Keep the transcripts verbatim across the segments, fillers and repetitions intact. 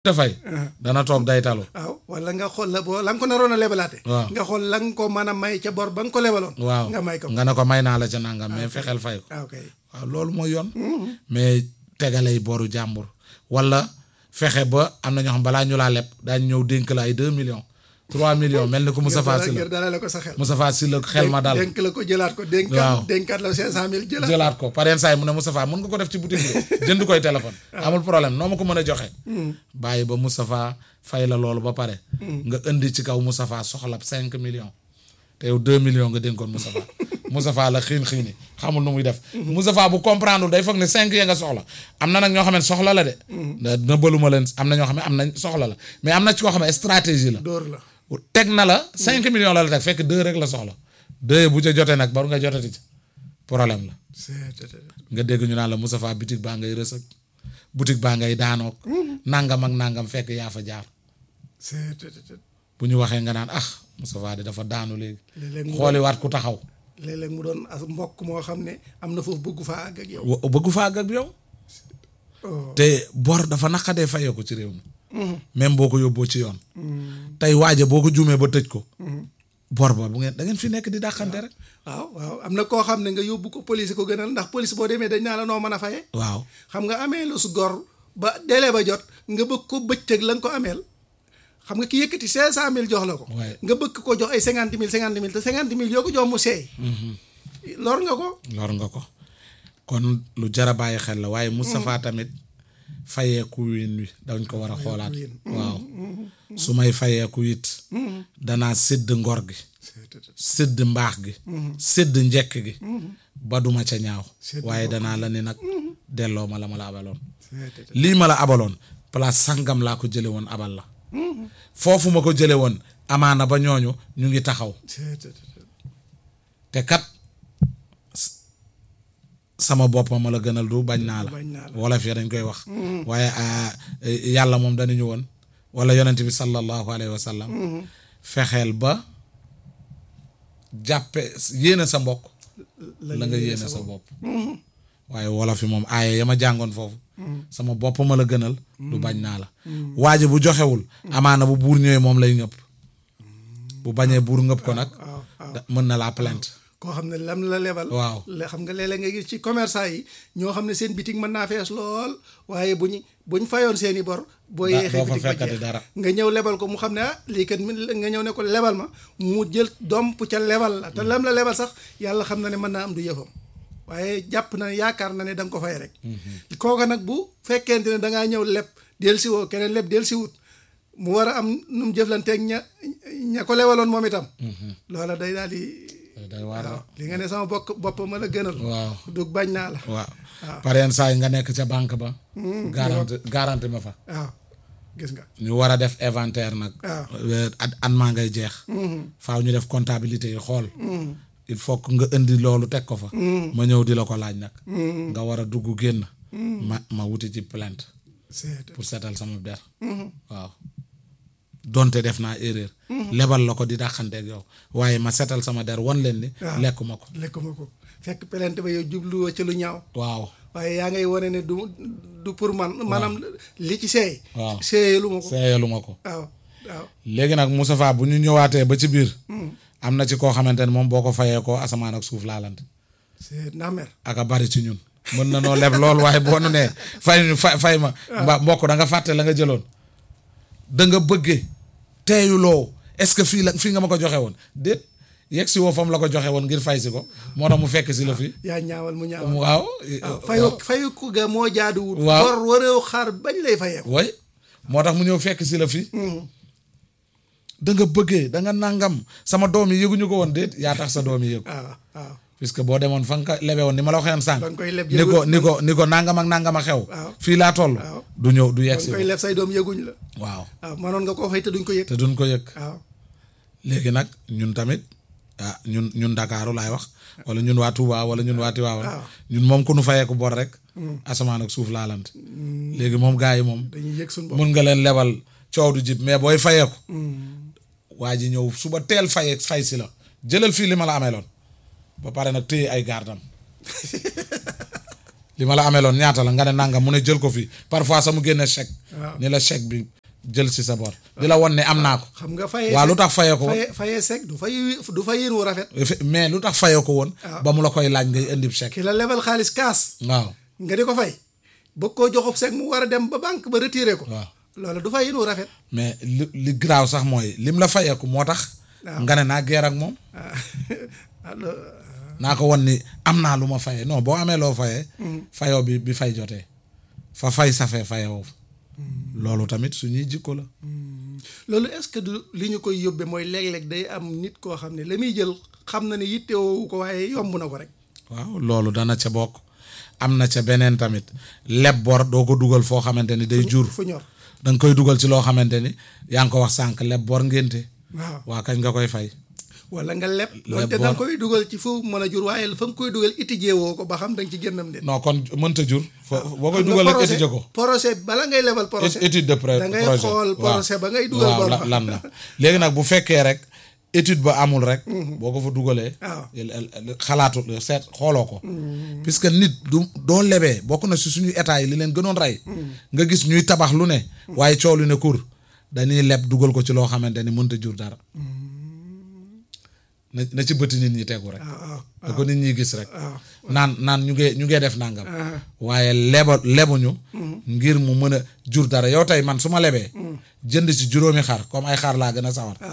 te fay dana toog day talu waaw wala nga xool la boo la nga ko naroon a lebalaate nga xool la nga ko mën a may ca bor ba nga ko lebaloon waaw nga may ko nga ne ko may naa la ca nangam mais fexeel fay ko waaw loolu mooy yoon mais tegalay boru jàmbur wala fexe ba am na ñoo xam balaa ñu laa leb daañu ñëw dénk la ay deux millions trois millions mel ni ko Moustapha Sy la dalale ko sa xel Moustapha Sy la xel ma daal dénk la ko jëlaat ko dénkaat dénkaat la cinq cent mille jëlaat jëlaat ko par exemple saa yi mu ne Moustapha mën nga ko def ci boutique bi jënd koy téléphone amul problème noo ma ko mën a joxe bàyyi ba Moustapha fay la loolu ba pare nga indi ci kaw Moustapha soxla cinq millions te yow deux millions nga dénkoon Moustapha Moustapha la xiin xiini xamul nu muy def Moustapha bu comprendre day foog ne cinq ya nga soxla am na nag ñoo xam ne soxla la de na bëluma leen am na ñoo xam ne am nañ soxla la mais am na ci koo xam ne stratégie la dóor la teg na la cinq millions la la teg fekk deux rek la soxla deux bu ca jotee nag baru nga jotati ci problème la nga dégg ñu naan la Moustapha boutique baa ngay rës ak boutique baa ngay daanook nangam ak nangam fekk yaa fa jaar bu ñu waxee nga naan ah Moustapha de dafa daanu léegi xooli waat ku taxaw léeg-léeg mu doon as mbokk moo xam ne am na foofu bëggu faa àgg ak yow bëggu faa àgg ak yow te bor dafa naqadee fayee ko ci réew mi même boo ko yóbboo ci yoon tey waaja boo ko juumee ba tëj ko bor ba bu ngeen da ngeen fi nekk di dàqante rek waaw waaw am na koo xam ne nga yóbbu ko police ko gënal ndax police boo demee dañ naa la noo mën a fayee waaw xam nga amee lu su gor ba délai ba jot nga bëgg ko bëccëg la nga ko ameel xam nga ki yëkkati cinq cent mille jox la ko nga bëgg ko jox ay cinquante mille cinquante mille te cinquante mille yoo ko jox mu seey lor nga ko lor nga ko kon lu jara bàyyi xel la waaye Moustapha tamit fayeeku win wi dañ ko war a xoolaat waaw su may fayeeku it danaa sédd ngor gi sédd mbaax gi sédd njekk gi ba duma ca ñaaw waaye danaa la ni nag delloo ma la ma la abaloon lii ma la abaloon place sangam laa ko jële woon abal la foofu ma ko jële woon amaana ba ñooñu ñu ngi taxaw te kat sama bopp ma la gënal du bañ naa la wolof ya dañ koy wax waaye yàlla moom dañu woon wala yonent bi sallallahu alayhi wa sallam fexeel ba jàppe yéene sa mbokk la nga yéene sa bopp waaye wolof yi moom aaye ya ma jàngoon foofu sama bopp ma la gënal du bañ naa la waaje bu joxewul amaana bu buur ñëwee moom lay ngëpp bu bañee buur ngëpp ko nag mën na laa plainte koo xam ne lam la lebal waaw xam nga léeg-léeg nga gis ci commerçant yi ñoo xam ne seen bitig mën naa fees lool waaye bu ñu bu ñu fayoon seen i bor boo yeexee bitig ba jeex dara nga ñëw lebal ko mu xam ne ah lii kat nga ñëw ne ko lebal ma mu jël domp ca lebal la te lam la lebal sax yàlla xam na ne mën naa am du yëfam waaye jàpp na ne yaakaar na ne da nga ko fay rek kooka nag bu fekkente ne dangaa ñëw leb del si woo keneen leb del si wut mu war a am nu mu jëflanteeg ña ña ko lebaloon moom itam loola day daal di waaw li nga ne sama bokk bopp ma la gënal waaw du bañ naa la waaw par yenn saa yi nga nekk ca banque ba garanti garanti ma fa waaw gis nga ñu war a def inventaire nag at at maa ngay jeex faaw ñu def comptabilité yi xool il faut que nga indi loolu teg ko fa ma ñëw di la ko laaj nag nga war a dugg génn ma ma wuti ci plainte pour seetal sama der waaw donte def naa erreur lebal la ko di dàqanteeg yow waaye ma seetal sama der wan leen ni lekkuma ko lekkuma ko fekk plainte ba yow jubluwoo ci lu ñaaw waaw waaye yaa ngay wane ne du du pour man maanaam li ci seey waaw seeyalu ma ko seeyalu ma ko waaw waaw léegi nag Moustapha bu ñu ñëwaatee ba ci biir am na ci koo xamante ne moom boo ko fayee ko asamaan ak suuf laalante c'est namer ak a bari ci ñun mën na noo leb lool waaye boo nu nee fay fay fay ma mba mbokk da nga fàtte la nga jëloon da nga bëggee teeyuloo est-ce que fii la fii nga ma ko joxe woon déet yegg si woo fam la ko joxe woon ngir fay si ko moo tax mu fekk si la fii yaa ñaawal mu ñaawal waaw fayu fayu ko ga moo jaaduwul waaw war wareew xaar bañ lay fayee way moo tax mu ñëw fekk si la fii da nga bëggee da nga nangam sama doom yi yëguñu ko woon déet yaa tax sa doom yi yëgu waaw waaw puisque boo demoon fa nga ko lebe woon ni ma la waxee woon sànq koy leb ni ko ni ko ni ko nangam ak nangam a xew fii laa toll du ñëw du yegg si koy leb say doom yëguñ la waaw waaw manoon nga koo fay te duñ ko yëg te duñ ko yëg waaw léegi nag ñun tamit ah ñun ñun Dakaaru laay wax wala ñun waa Touba wala ñun waa Tivaouane ñun moom ku nu fayee ko bor rek asamaan ak suuf laalante léegi moom gars yi moom dañuy yëg suñu bopp mun nga leen lebal coow du jib mais booy fayee ko waa ji ñëw suba teel fayee fay si la jëlal fii li ma la amee loon ba pare nag téye ay gardam li ma la ameloon ñaata la nga ne nangam mu ne jël ko fii parfois sax mu génne chèque ni la chèque bi jël si sa bor di la won ne am naa ko xam nga fayee waaw lu tax fayee ko woon fayee sec du fay du fay yéen wu rafet mais lu tax fayee ko woon ba mu la koy laaj ngay indi chèque ki la lebal xaalis kaas waaw nga di ko fay bëgg koo joxub sec mu war a dem ba banque ba retiré ko waaw loolu du fay yéen wu rafet mais li li graaw sax mooy lim la fayee ko moo tax nga ne naa geer ak moom naa ko won ni am naa lu ma fayee non boo amee loo fayee fayoo bi bi fay jotee fa fay safee fayoo loolu tamit suñuy jikko la loolu est-ce que du li ñu koy yóbbee mooy léeg-léeg day am nit koo xam ne la muy jël xam na ne yittewoo ko waaye yomb na ko rek waaw loolu dana ca bokk am na ca beneen tamit leb bor doo ko dugal foo xamante ni day jur fu ñor da nga koy dugal ci loo xamante ni yaa ngi ko wax sànq leb bor ngénte waaw waa kañ nga koy fay wala nga leb doonte da nga koy dugal ci fu mën a jur waaye fa nga koy dugal étudier woo ko ba xam da nga ci génnam de non kon mënta jur boo koy dugal ak étudier ko projet bala ngay lebal projet étude de pré da ngay xool projet ba ngay dugal waaw lan la léegi nag bu fekkee rek étude ba amul rek boo ko fa dugalee xalaatu seet xooloo ko puisque nit du doo lebee bokk na si suñuy état yi li leen gënoon rey nga gis ñuy tabax lu ne waaye coow lu ne kur dañuy leb dugal ko ci loo xamante ni mënta jur dara na na ci bëti nit ñi tegu rek da ko nit ñi gis rek naan naan ñu ngee ñu ngee def nangam waaye leba lebuñu ngir mu mën a jur dara yow tey man su ma lebee jënd ci juróomi xar comme ay xar laa gën a sawar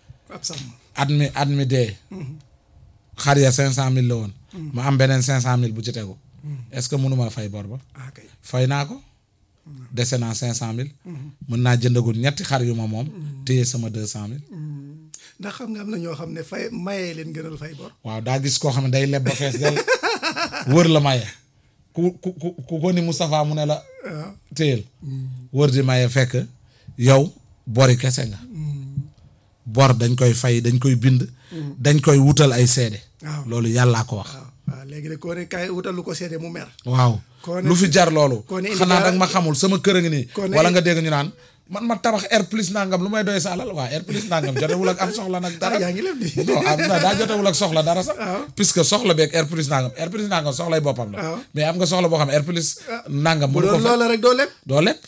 at mi at mi dee xar ya cinq cent mille la woon ma am beneen cinq cent mille bu ci tegu est-ce que mënuma fay bor ba fay naa ko dese naa cinq cent mille mën naa jëndagul ñetti xar yu ma moom téye sama deux cent mille ndax xam nga am na ñoo xam ne fay mayee leen gënal fay bor waaw daa gis koo xam ne day leb ba fees del wër la maye ku ku ku ko ni Moustapha mu ne la téyel wër di maye fekk yow bori kese nga bor dañ koy fay dañ koy bind dañ koy wutal ay seede loolu yàllaa ko wax waaw léegi de koo ne kaay wutal lu ko seede mu mer waaw lu fi jar loolu xanaa dag ma xamul sama kër a ngi nii wala nga dégg ñu naan man ma tabax air plus nangam lu may doy sa alal waa air plus nangam jotewul ak am soxla nag dara yaa ngi leb di non am na daa jotewul ak soxla dara sax puisque soxla beeg air plus nangam air plus nangam soxlay boppam la mais am nga soxla boo xam ne air plus nangam bu doon loola rek doo leb doo leb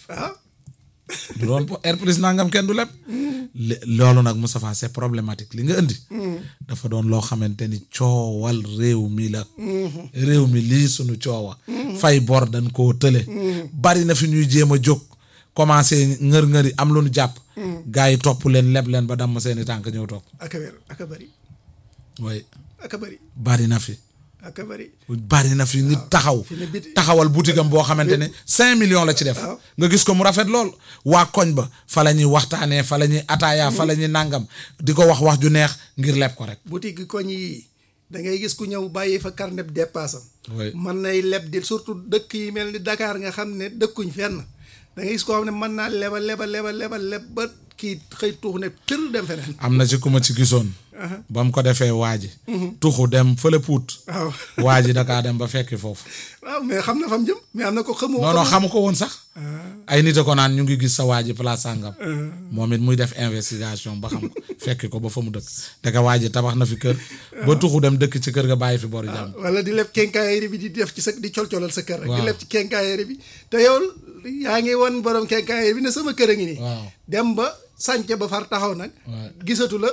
du doon air plus nangam kenn du leb loolu nag Moustapha c'est problématique li nga indi dafa doon loo xamante ni coowal réew mi la réew mi lii suñu coowa fay bor dañ koo tële bari na fi ñuy jéem a jóg commencé ngër-ngëri am lu nu jàpp gars yi topp leen leb leen ba damm seeni tànk ñëw toog aka wér aka bari way aka bari bari na fi aka bari bari na fi nit taxaw taxawal boutique am boo xamante ne cinq millions la ci def nga gis ko mu rafet lool waa koñ ba fa la ñuy waxtaanee fa la ñuy ataaya fa la ñuy nàngam di ko wax wax ju neex ngir leb ko rek boutique koñ yi da ngay gis ku ñëw bàyyi fa carnet dépasse am mën nay leb di surtout dëkk yi mel ni Dakar nga xam ne dëkkuñ fenn da ngay gis koo xam ne mën naa lebal lebal lebal lebal leb ba kii xëy tuux ne tër dem feneen am na ci ku ma ci gisoon ba mu ko defee waa ji tuxu dem fële puut waaw waa ji dakaa dem ba fekki foofu waaw mais xam na fam jëm mais am na ko xamu non non xamu ko woon sax ay nit a ko naan ñu ngi gis sa waa ji place sàngam moom it muy def investigation ba xam ko fekki ko ba fa mu dëkk daka waa ji tabax na fi kër ba tuxu dem dëkk ci kër ga bàyyi fi bori jàmm wala di leb kenkaayeri bi di def ci sa di col-colal sa kër rek di leb ci kenkaayeri bi te yow yaa ngi woon borom kenkaayeri bi ne sama kër a ngi nii dem ba sànce ba far taxaw nag gisatu la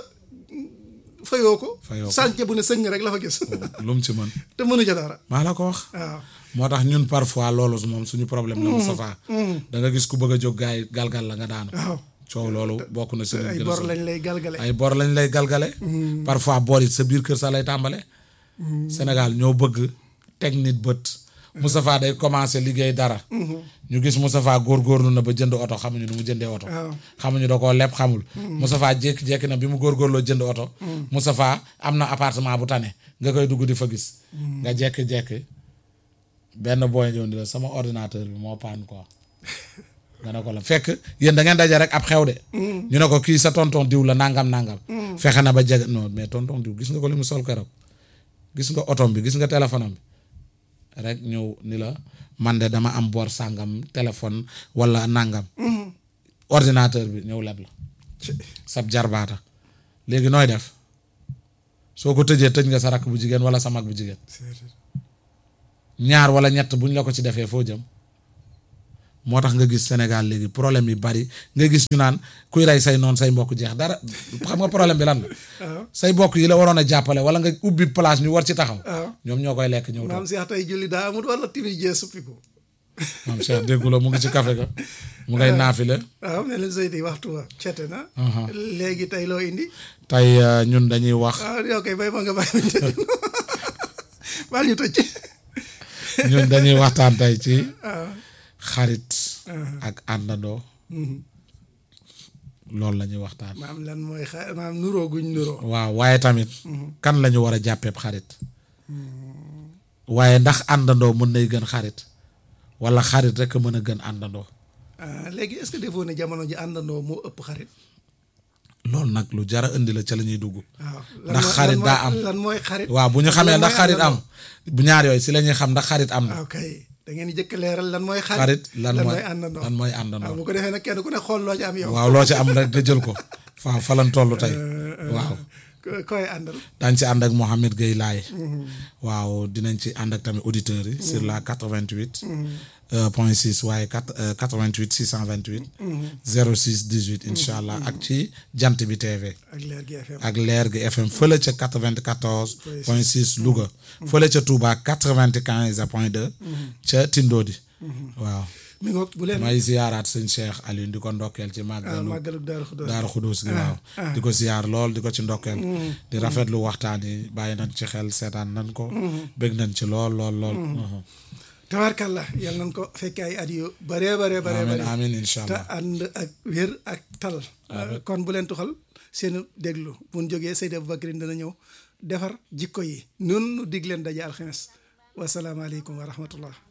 fayoo ko sànce bu ne sëñ rek la fa gis lu mu ci mën te mënu ca dara maa la ko wax waaw moo tax ñun parfois loolu moom suñu problème la Moustapha da nga gis ku bëgg a jóg gars yi galgal la nga daanu waaw coow loolu bokk na si ay bor lañ lay galgale ay bor lañ lay galgale parfois bor it sa biir kër sa lay tàmbale Sénégal ñoo bëgg teg nit bët Moustapha day commencé liggéey dara ñu gis Moustapha góorgóorlu na ba jënd oto xamuñu nu mu jëndee oto xamuñu da koo leb xamul Moustapha jékki-jékki na bi mu góorgóorloo jënd oto Moustapha am na appartement bu tane nga koy dugg di fa gis nga jékki-jékki benn booy ñëw ni la sama ordinateur bi moo paan quoi nga ne ko la fekk yéen da ngeen daje rek ab xew de ñu ne ko kii sa tonton diw la nangam nangam fexe na ba jege non mais tonton diw gis nga ko li mu sol keroog gis nga otom bi gis nga téléphone am bi rek ñëw ni la man de dama am bor sàngam téléphone wala nangam ordinateur bi ñëw leb la sab jarbaata léegi nooy def soo ko tëjee tëj nga sa rakk bu jigéen wala sa mag bu jigéen ñaar wala ñett buñ la ko ci defee foo jëm moo tax nga gis Sénégal léegi problème yi bari nga gis ñu naan kuy rey say noonu say mbokk jeex dara xam nga problème bi lan la say mbokk yi la waroon a jàppale wala nga ubbi place ñu war ci taxaw ñoom ñoo koy lekk ñëw maam Cheikh tey julli daa amul wala timis jee suppiku maam Cheikh déggu la mu ngi ci café ga mu ngay naafile waaw ne leen Seydi waxtu wa cete na léegi tey loo indi tey ñun dañuy wax waaw yow kay bay ma nga bàyyi ñu tëj baal ñu tëj ñun dañuy waxtaan tey ci xarit ak àndandoo loolu la ñuy waxtaan maam lan mooy xa maam nuroo guñ nuroo waaw waaye tamit kan la ñu war a jàppeeb xarit waaye ndax àndandoo mën nay gën xarit wala xarit rek a mën a gën àndandoo léegi est-ce que defoo ne jamono ji àndandoo moo ëpp xarit loolu nag lu jara indi la ca la ñuy dugg waaw ndax xarit daa am lan mooy xarit waaw bu ñu xamee ndax xarit am bu ñaar yooyu si la ñuy xam ndax xarit am na ok da ngeen di jëkk leeral lan mooy xarit xarit lan mooy mooy àndandoo lan mooy àndandoo waaw bu ko defee nag kenn ku ne xool loo ci am yow waaw loo ci am rek nga jël ko waaw fa lañ toll tey waaw koy àndal dañ ci ànd ak Mohamed Gueye Laye waaw dinañ ci ànd ak tamit auditeurs yi sur la quatre-vingt-huit point six waaye quatre quatre-vingt-huit six cent vingt-huit zéro six dix-huit incha allah ak ci jant bi T V ak leer gi F M ak leer gi F M fële ca quatre-vingt-quatorze point six Louga fële ca Touba quatre-vingt-quinze point deux ca Tindodi waaw mi ngoog bu leen may ziyaaraat sëñ Cheikh Aliou di ko ndokkeel ci màggalu màggalu Daaru Xudoos Daaru Xudoos gi waaw di ko ziyaar lool di ko ci ndokkeel di rafetlu waxtaan yi bàyyi nañ ci xel seetaan nañ ko bëgg nañ ci lool lool lool tabarkalla yal nañ ko fekkee ay at yu bëree bëree bëree bëri amiin incha allah te ànd ak wér ak tal kon bu leen tuxal seen déglu bu ñu jógee Seydi Aboubacrine dana ñëw defar jikko yi nun nu dig leen daje alxames wasalaamaaleykum wa rahmatullah